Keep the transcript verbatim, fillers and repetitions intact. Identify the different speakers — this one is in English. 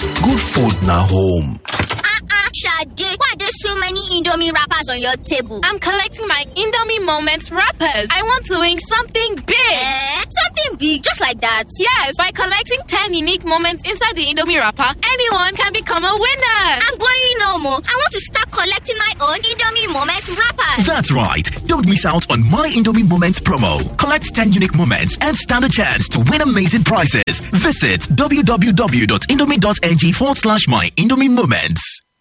Speaker 1: Good food na home.
Speaker 2: Shade, why are there so many Indomie wrappers on your table?
Speaker 3: I'm collecting my Indomie Moments wrappers. I want to win something big.
Speaker 2: Eh? Something big, just like that?
Speaker 3: Yes, by collecting ten unique moments inside the Indomie wrapper, anyone can become a winner.
Speaker 2: I'm going no more. I want to start collecting my own Indomie Moments wrappers.
Speaker 1: That's right. Don't miss out on My Indomie Moments promo. Collect ten unique moments and stand a chance to win amazing prizes. Visit w w w dot indomie dot n g forward slash My Indomie Moments.